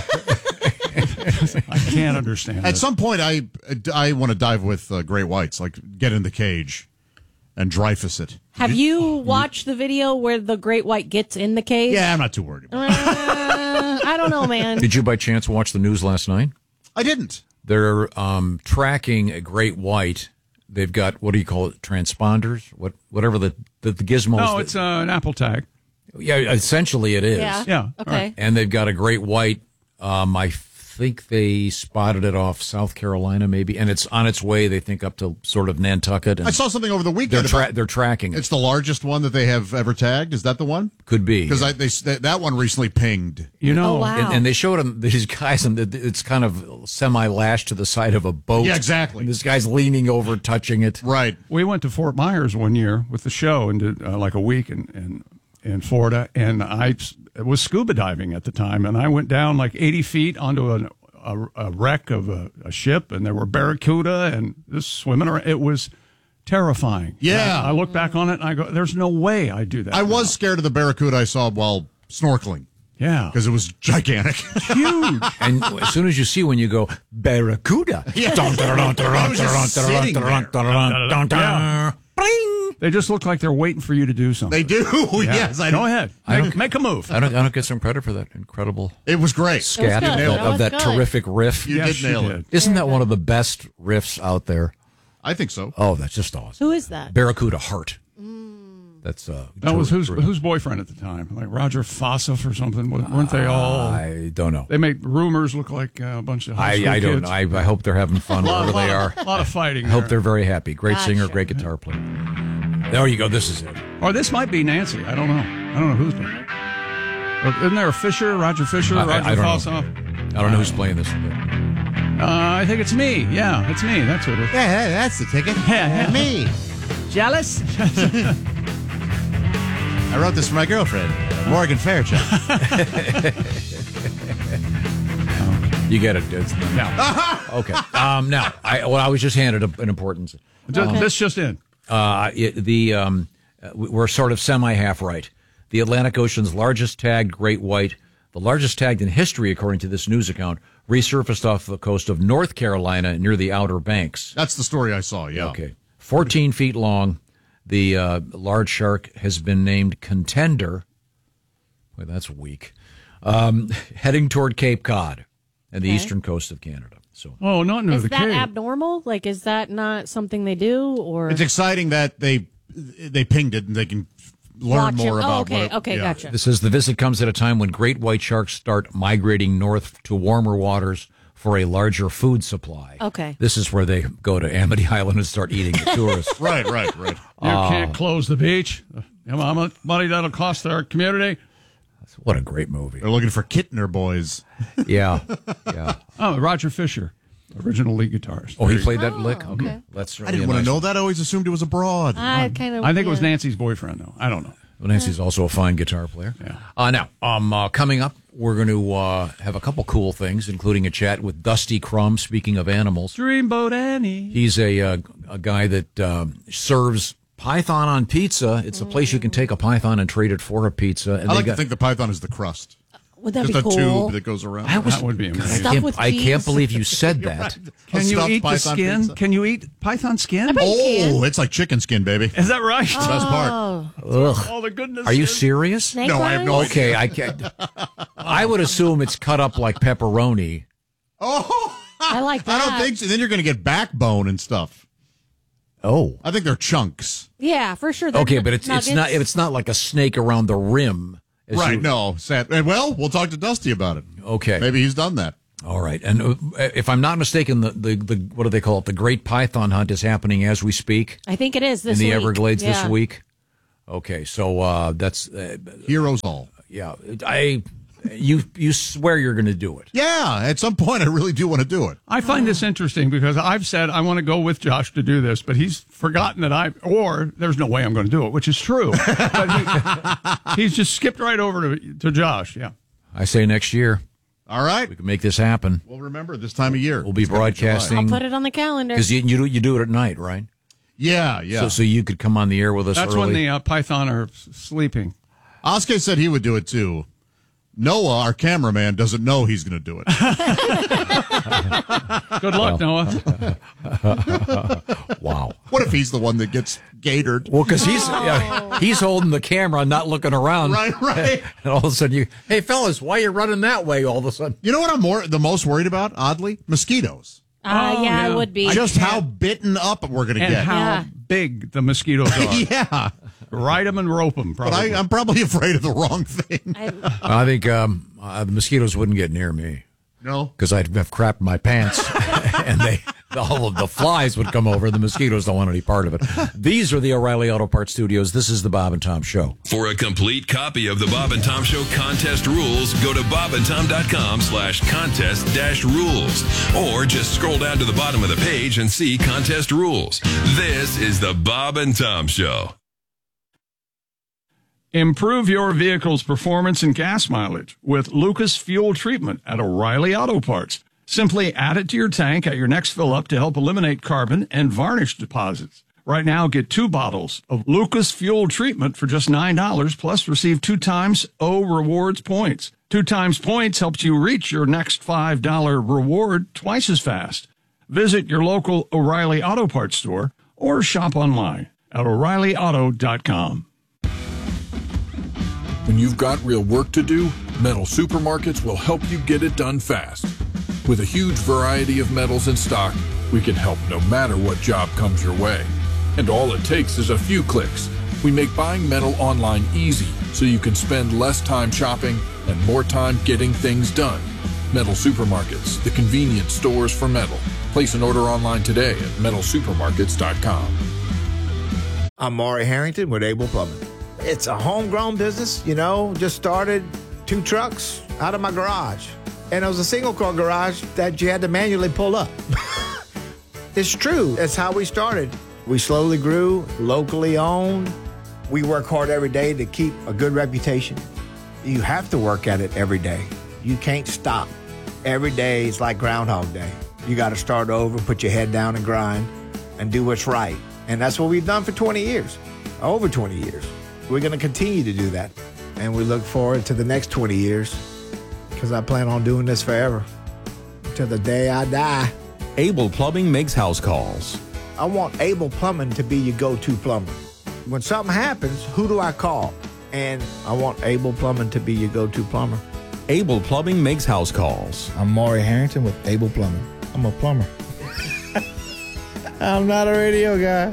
can't understand. At some point, I want to dive with great whites, like get in the cage and Dreyfus it. Have you watched the video where the great white gets in the cage? Yeah, I'm not too worried about it. I don't know, man. Did you by chance watch the news last night? I didn't. They're tracking a great white. They've got, what do you call it, transponders? Whatever the gizmos. No, it's an Apple tag. Yeah, essentially it is. Yeah. Okay. Right. And they've got a great white. I think they spotted it off South Carolina, maybe, and it's on its way. They think up to sort of Nantucket. And I saw something over the weekend. They're tracking it. It's the largest one that they have ever tagged. Is that the one? Could be, because that one recently pinged. Wow. And they showed them these guys, and it's kind of semi-lashed to the side of a boat. Yeah, exactly. And this guy's leaning over, touching it. Right. We went to Fort Myers one year with the show and did like a week in Florida, and I was scuba diving at the time, and I went down like 80 feet onto a wreck of a ship, and there were barracuda and this swimming around. It was terrifying. Yeah. I look back on it and I go, there's no way I'd do that. I was scared of the barracuda I saw while snorkeling. Yeah. Because it was gigantic. Huge. And as soon as you see when you go, barracuda. Yeah. They just look like they're waiting for you to do something. They do. Yeah. Yes. Go ahead. Make a move. I don't get some credit for that incredible. It was great. Scat of that terrific riff. You did nail it. Isn't that one of the best riffs out there? I think so. Oh, that's just awesome. Who is that? Barracuda Heart. That's that was whose boyfriend at the time? Like Roger Fossef or something? Weren't they all? I don't know. They make rumors look like a bunch of high school I don't kids. know. I hope they're having fun wherever they are. A lot of fighting. I hope they're very happy. Great singer, great guitar player. There you go. This is it. Or this might be Nancy. I don't know who's doing it. Isn't there a Fisher, Roger Fisher, Roger Fossef? I don't know who's playing this. I think it's me. Yeah, it's me. That's what it is. Yeah, that's the ticket. Yeah. Me. Jealous? I wrote this for my girlfriend, Morgan Fairchild. You get it, dudes. No. Okay. Now, I was just handed an importance. This just in. We're sort of semi-half right. The Atlantic Ocean's largest tagged great white, the largest tagged in history, according to this news account, resurfaced off the coast of North Carolina near the Outer Banks. That's the story I saw, yeah. Okay. 14 feet long. The large shark has been named Contender. Boy, that's weak. Heading toward Cape Cod and the eastern coast of Canada. So, not near is the that Cape. abnormal? Like, is that not something they do? Or it's exciting that they pinged it and they can learn more about what. Okay, gotcha. This says the visit comes at a time when great white sharks start migrating north to warmer waters for a larger food supply. Okay. This is where they go to Amity Island and start eating the tourists. Right. You can't close the beach. How much money that'll cost our community? What a great movie. They're looking for Kittner boys. Yeah. Oh, Roger Fisher, original lead guitarist. Oh, he played that lick? Okay. That's I didn't want to know that. I always assumed it was abroad. I think it was Nancy's boyfriend, though. I don't know. Well, Nancy's also a fine guitar player. Yeah. Now, coming up, we're going to have a couple cool things, including a chat with Dusty Crum, speaking of animals. Dreamboat Annie. He's a guy that serves python on pizza. It's a place you can take a python and trade it for a pizza. And I to think the python is the crust. Would that Just be a cool? tube that goes around. That would be amazing. I can't believe you said that. Can you eat the skin? Pizza. Can you eat python skin? It's like chicken skin, baby. Is that right? It's the best part. Ugh. All the goodness. Are you serious? Snake No, I have no idea. Okay, I can't. I would assume it's cut up like pepperoni. Oh, I like that. I don't think so. Then you're going to get backbone and stuff. Oh, I think they're chunks. Yeah, for sure. They're okay, but it's nuggets. not like a snake around the rim. Right? No, sad. Well, we'll talk to Dusty about it. Okay, maybe he's done that. All right, and if I'm not mistaken, the what do they call it? The Great Python Hunt is happening as we speak. I think it is in the Everglades Yeah. this week. Okay, so that's heroes all. Yeah, you swear you're going to do it. Yeah, at some point I really do want to do it. I find this interesting because I've said I want to go with Josh to do this, but he's forgotten that or there's no way I'm going to do it, which is true. But he's just skipped right over to Josh. Yeah. I say next year. All right. We can make this happen. Well, remember, this time of year. We'll be broadcasting. I'll put it on the calendar. Because you do it at night, right? Yeah. So you could come on the air with us That's early. when the Python are sleeping. Oskar said he would do it too. Noah, our cameraman, doesn't know he's going to do it. Good luck, Noah. Wow. What if he's the one that gets gatored? Well, because he's holding the camera, not looking around. Right. And all of a sudden hey fellas, why are you running that way all of a sudden? You know what I'm the most worried about, oddly? Mosquitoes. Yeah, it would be. Just how bitten up we're going to And get. how big the mosquitoes are. Yeah. Ride them and rope them, probably. But I'm probably afraid of the wrong thing. I think the mosquitoes wouldn't get near me. No? Because I'd have crapped my pants and all of the flies would come over. The mosquitoes don't want any part of it. These are the O'Reilly Auto Parts Studios. This is the Bob and Tom Show. For a complete copy of the Bob and Tom Show contest rules, go to bobandtom.com/contest-rules. Or just scroll down to the bottom of the page and see contest rules. This is the Bob and Tom Show. Improve your vehicle's performance and gas mileage with Lucas Fuel Treatment at O'Reilly Auto Parts. Simply add it to your tank at your next fill-up to help eliminate carbon and varnish deposits. Right now, get 2 bottles of Lucas Fuel Treatment for just $9, plus receive 2 times O Rewards points. 2 times points helps you reach your next $5 reward twice as fast. Visit your local O'Reilly Auto Parts store or shop online at O'ReillyAuto.com. When you've got real work to do, Metal Supermarkets will help you get it done fast. With a huge variety of metals in stock, we can help no matter what job comes your way. And all it takes is a few clicks. We make buying metal online easy so you can spend less time shopping and more time getting things done. Metal Supermarkets, the convenience stores for metal. Place an order online today at metalsupermarkets.com. I'm Maury Harrington with Able Plumbing. It's a homegrown business, just started 2 trucks out of my garage. And it was a single-car garage that you had to manually pull up. It's true. That's how we started. We slowly grew, locally owned. We work hard every day to keep a good reputation. You have to work at it every day. You can't stop. Every day is like Groundhog Day. You got to start over, put your head down and grind, and do what's right. And that's what we've done for 20 years, over 20 years. We're going to continue to do that. And we look forward to the next 20 years because I plan on doing this forever till the day I die. Able Plumbing makes house calls. I want Able Plumbing to be your go-to plumber. When something happens, who do I call? And I want Able Plumbing to be your go-to plumber. Able Plumbing makes house calls. I'm Maury Harrington with Able Plumbing. I'm a plumber. I'm not a radio guy.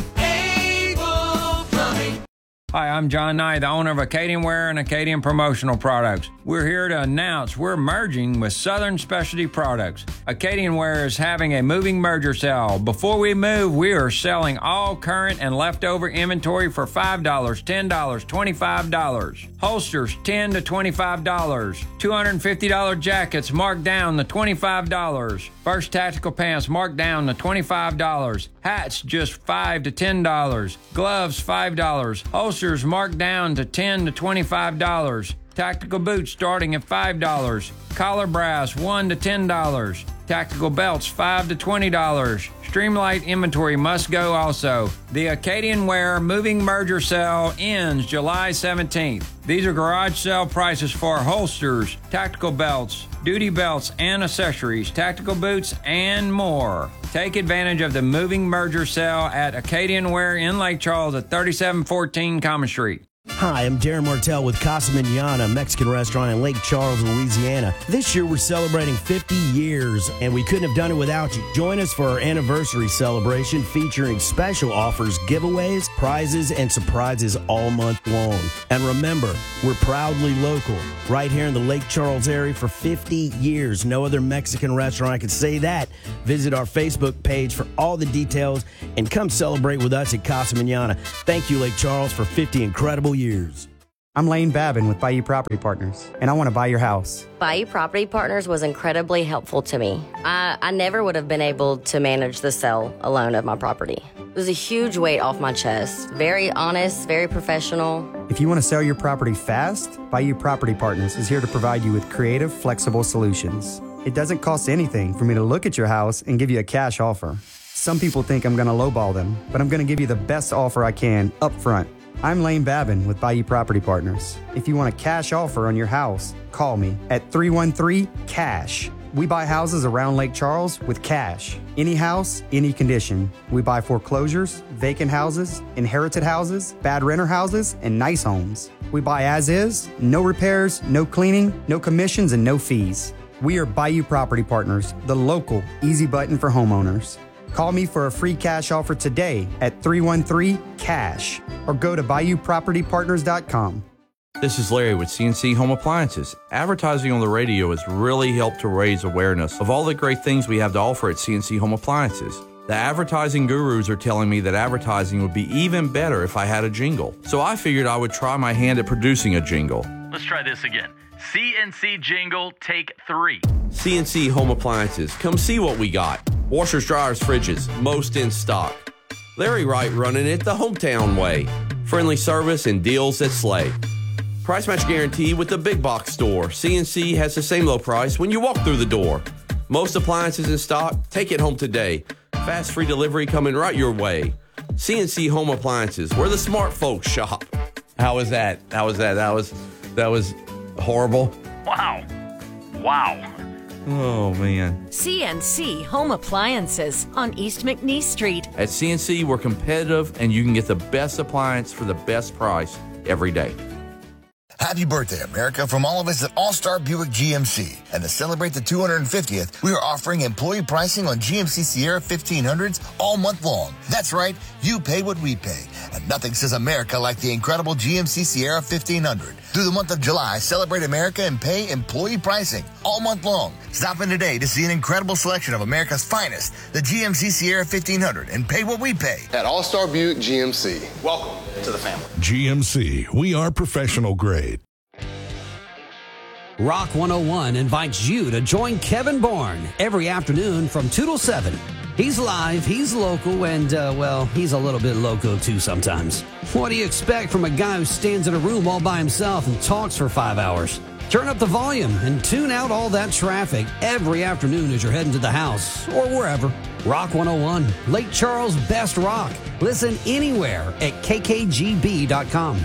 Hi, I'm John Knight, the owner of Acadian Wear and Acadian Promotional Products. We're here to announce we're merging with Southern Specialty Products. Acadian Wear is having a moving merger sale. Before we move, we are selling all current and leftover inventory for $5, $10, $25. Holsters, $10 to $25. $250 jackets marked down to $25. First tactical pants marked down to $25. Hats, just $5 to $10. Gloves, $5. Holsters marked down to $10 to $25. Tactical boots starting at $5. Collar brass, $1 to $10. Tactical belts, $5 to $20. Streamlight inventory must go also. The Acadian Wear Moving Merger Sale ends July 17th. These are garage sale prices for holsters, tactical belts, duty belts and accessories, tactical boots, and more. Take advantage of the Moving Merger Sale at Acadian Wear in Lake Charles at 3714 Common Street. Hi, I'm Darren Martell with Casa Manana, Mexican restaurant in Lake Charles, Louisiana. This year we're celebrating 50 years, and we couldn't have done it without you. Join us for our anniversary celebration featuring special offers, giveaways, prizes, and surprises all month long. And remember, we're proudly local, right here in the Lake Charles area for 50 years. No other Mexican restaurant can say that. Visit our Facebook page for all the details and come celebrate with us at Casa Manana. Thank you, Lake Charles, for 50 incredible years. I'm Lane Babin with Bayou Property Partners, and I want to buy your house. Bayou Property Partners was incredibly helpful to me. I never would have been able to manage the sale alone of my property. It was a huge weight off my chest. Very honest, very professional. If you want to sell your property fast, Bayou Property Partners is here to provide you with creative, flexible solutions. It doesn't cost anything for me to look at your house and give you a cash offer. Some people think I'm going to lowball them, but I'm going to give you the best offer I can up front. I'm Lane Babin with Bayou Property Partners. If you want a cash offer on your house, call me at 313-CASH. We buy houses around Lake Charles with cash. Any house, any condition. We buy foreclosures, vacant houses, inherited houses, bad renter houses, and nice homes. We buy as is, no repairs, no cleaning, no commissions, and no fees. We are Bayou Property Partners, the local easy button for homeowners. Call me for a free cash offer today at 313-CASH or go to BayouPropertyPartners.com. This is Larry with CNC Home Appliances. Advertising on the radio has really helped to raise awareness of all the great things we have to offer at CNC Home Appliances. The advertising gurus are telling me that advertising would be even better if I had a jingle. So I figured I would try my hand at producing a jingle. Let's try this again. CNC jingle, take 3. CNC Home Appliances. Come see what we got. Washers, dryers, fridges, most in stock. Larry Wright running it the hometown way. Friendly service and deals that slay. Price match guarantee with the big box store. CNC has the same low price when you walk through the door. Most appliances in stock. Take it home today. Fast free delivery coming right your way. CNC Home Appliances, where the smart folks shop. How was that? That was horrible. Wow. Oh, man. CNC Home Appliances on East McNeese Street. At CNC, we're competitive, and you can get the best appliance for the best price every day. Happy birthday, America, from all of us at All-Star Buick GMC. And to celebrate the 250th, we are offering employee pricing on GMC Sierra 1500s all month long. That's right, you pay what we pay. And nothing says America like the incredible GMC Sierra 1500. Through the month of July, celebrate America and pay employee pricing all month long. Stop in today to see an incredible selection of America's finest, the GMC Sierra 1500, and pay what we pay. At All-Star Buick GMC. Welcome to the family. GMC, we are professional grade. Rock 101 invites you to join Kevin Bourne every afternoon from 2 till 7. He's live, he's local, and, he's a little bit loco too sometimes. What do you expect from a guy who stands in a room all by himself and talks for 5 hours? Turn up the volume and tune out all that traffic every afternoon as you're heading to the house or wherever. Rock 101, Lake Charles' best rock. Listen anywhere at kkgb.com.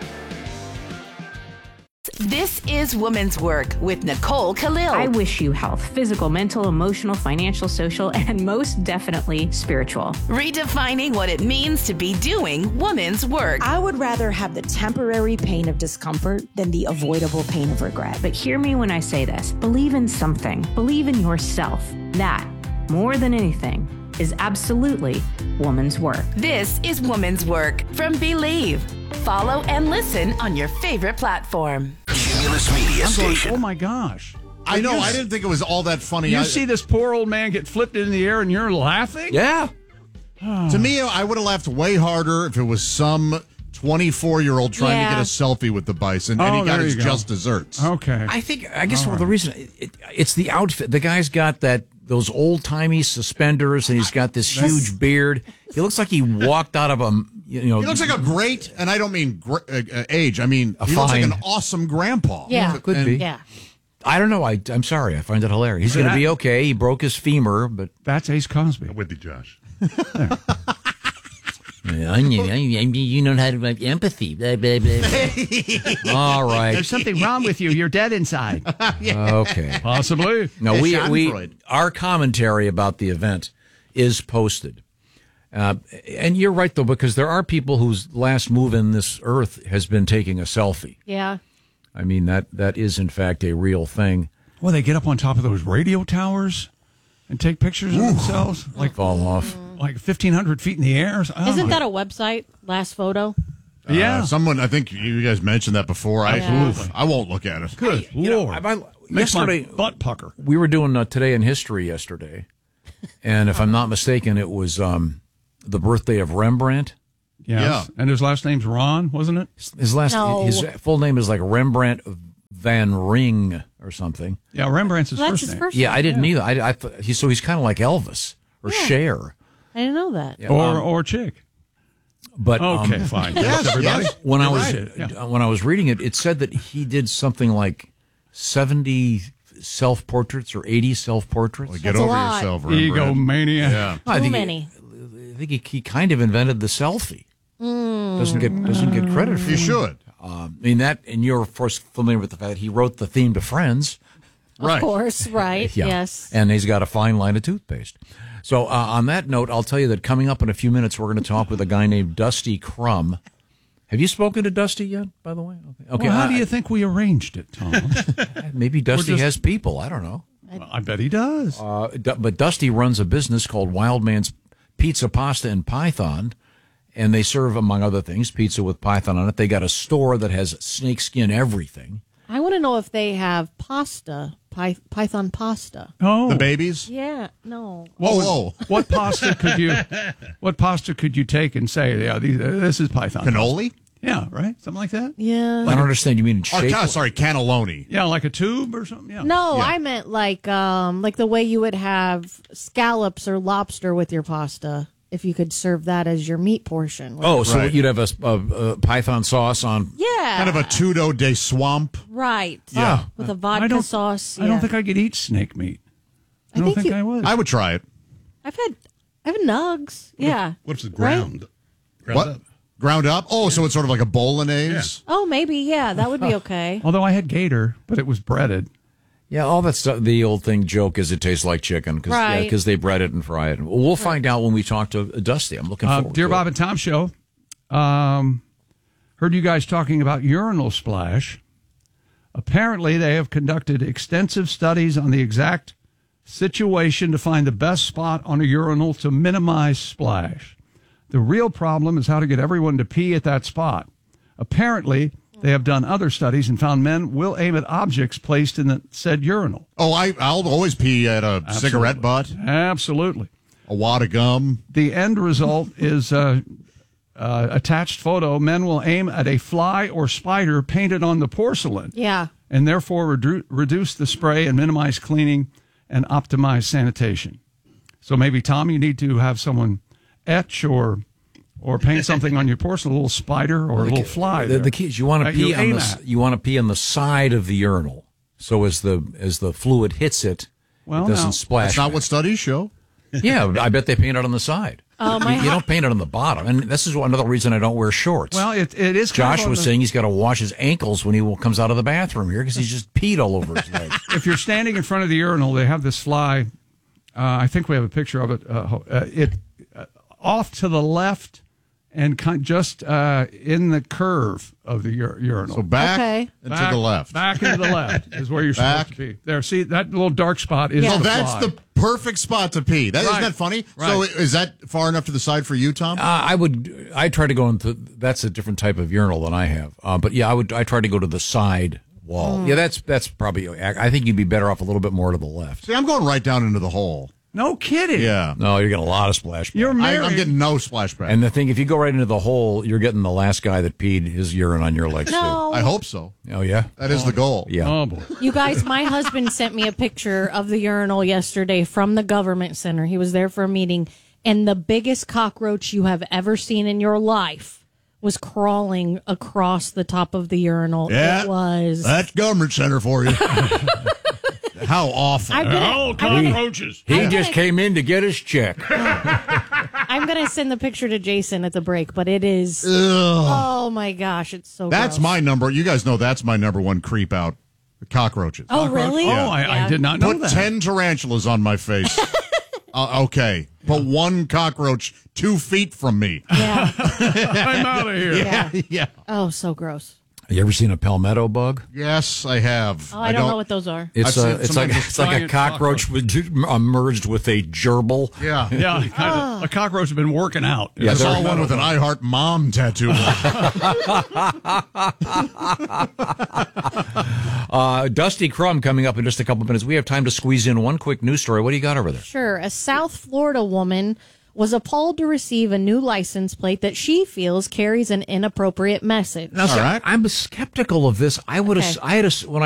This is Women's Work with Nicole Khalil. I wish you health, physical, mental, emotional, financial, social, and most definitely spiritual. Redefining what it means to be doing women's work. I would rather have the temporary pain of discomfort than the avoidable pain of regret. But hear me when I say this. Believe in something. Believe in yourself. That, more than anything, is absolutely woman's work. This is Woman's Work from Believe. Follow and listen on your favorite platform. Cumulus Media Station. Oh my gosh. I know. I didn't think it was all that funny. You see this poor old man get flipped in the air and you're laughing? Yeah. To me, I would have laughed way harder if it was some 24-year-old trying to get a selfie with the bison and he got his just desserts. Okay. I guess the reason it's the outfit. The guy's got those old-timey suspenders and he's got this huge beard. He looks like he walked out of he looks like a great, and I don't mean age. I mean, he looks like an awesome grandpa. Yeah. Could be. Yeah. I don't know. I'm sorry. I find it hilarious. He's going to be okay. He broke his femur, but that's Ace Cosby. I'm with you, Josh. You don't have empathy. Blah, blah, blah. All right. There's something wrong with you. You're dead inside. Okay. Possibly. No, our commentary about the event is posted. And you're right, though, because there are people whose last move in this earth has been taking a selfie. Yeah. I mean, that is, in fact, a real thing. Well, they get up on top of those radio towers and take pictures of themselves. Like fall off. Like 1,500 feet in the air. Isn't that a website, Last Photo? Yeah. Someone, I think you guys mentioned that before. I won't look at it. Good Lord. Makes my butt pucker. We were doing Today in History yesterday. And if I'm not mistaken, it was the birthday of Rembrandt. Yes. Yeah. And his last name's Ron, wasn't it? His full name is like Rembrandt Van Ring or something. Yeah, Rembrandt's his first name. Yeah, I didn't either. I thought so he's kind of like Elvis or Cher. I didn't know that. Yeah, or Chick. But okay, fine. Yes, everybody. yes. When I was reading it, it said that he did something like 70 self-portraits or 80 self-portraits. Well, get over yourself, Rembrandt. Egomaniac. Yeah. Too many. I think he kind of invented the selfie. Doesn't get credit for it. You should. I mean that, and you're of course familiar with the fact that he wrote the theme to Friends. Of course, right? Yeah. Yes. And he's got a fine line of toothpaste. So on that note, I'll tell you that coming up in a few minutes, we're going to talk with a guy named Dusty Crum. Have you spoken to Dusty yet, by the way? Okay. Well, how do you think we arranged it, Tom? Maybe Dusty has people. I don't know. Well, I bet he does. But Dusty runs a business called Wild Man's Pizza, Pasta, and Python, and they serve, among other things, pizza with python on it. They got a store that has snakeskin everything. I want to know if they have pasta, python pasta. Oh, the babies? Yeah, no. Whoa! What pasta could you take and say, yeah, this is python? Cannoli? Pasta. Yeah, right. Something like that. Yeah. I don't understand. You mean shape? Sorry, cannelloni. Yeah, like a tube or something. Yeah. No, I meant like the way you would have scallops or lobster with your pasta. If you could serve that as your meat portion. So you'd have a python sauce on. Yeah. Kind of a tudo de swamp. Right. Yeah. With a vodka sauce. I don't think I could eat snake meat. I don't think I would. I would try it. I've had nugs. Yeah. What's the ground? Right? What? Up? Ground up? Oh, so it's sort of like a bolognese? Yeah. Oh, maybe. Yeah, that would be okay. Although I had gator, but it was breaded. Yeah, all that stuff. The old joke is it tastes like chicken because they bread it and fry it. We'll find out when we talk to Dusty. I'm looking forward to Dear it. Bob and Tom Show, heard you guys talking about urinal splash. Apparently, they have conducted extensive studies on the exact situation to find the best spot on a urinal to minimize splash. The real problem is how to get everyone to pee at that spot. Apparently, they have done other studies and found men will aim at objects placed in the said urinal. Oh, I'll always pee at a cigarette butt. Absolutely. A wad of gum. The end result is attached photo. Men will aim at a fly or spider painted on the porcelain. Yeah. And therefore reduce the spray and minimize cleaning and optimize sanitation. So maybe, Tom, you need to have someone etch or paint something on your porcelain, a little spider or a little fly. The key is you want to pee on you want to pee on the side of the urinal, so as the fluid hits it, it doesn't splash. That's not what studies show. Yeah, I bet they paint it on the side. You don't paint it on the bottom, and this is another reason I don't wear shorts. Well, it is. Josh was saying he's got to wash his ankles when he comes out of the bathroom here because he's just peed all over his legs. If you're standing in front of the urinal, they have this fly. I think we have a picture of it. Off to the left. And just in the curve of the urinal. So back and to the left. Back and to the left is where you're supposed to be. There, see, that little dark spot is the that's fly. the perfect spot to pee. Isn't that funny? Right. So is that far enough to the side for you, Tom? I try to go into, that's a different type of urinal than I have. But yeah, I try to go to the side wall. Yeah, that's probably, I think you'd be better off a little bit more to the left. See, I'm going right down into the hole. No kidding. Yeah. No, you're getting a lot of splashback. You're married. I'm getting no splashback. And the thing, if you go right into the hole, you're getting the last guy that peed his urine on your legs, No. too. I hope so. Oh, yeah? That is the goal. Yeah. Oh, boy. You guys, my husband sent me a picture of the urinal yesterday from the government center. He was there for a meeting, and the biggest cockroach you have ever seen in your life was crawling across the top of the urinal. Yeah. It was. That's government center for you. How awful. Cockroaches. He just came in to get his check. I'm going to send the picture to Jason at the break, but it is. Ugh. Oh, my gosh. It's so That's gross. my number. You guys know that's my number one creep out. Cockroaches. Oh, really? Oh, I did not know Put that. 10 tarantulas on my face. Okay. but one cockroach 2 feet from me. Yeah. I'm out of here. Yeah. Oh, so gross. You ever seen a palmetto bug? Yes, I have. Oh, I don't know what those are. It's like a cockroach merged with a gerbil. Yeah. Yeah, kind of. A cockroach has been working out. Yeah, I saw one with an I Heart Mom tattoo. Dusty Crum coming up in just a couple minutes. We have time to squeeze in one quick news story. What do you got over there? Sure. A South Florida woman was appalled to receive a new license plate that she feels carries an inappropriate message. Now, I'm skeptical of this. When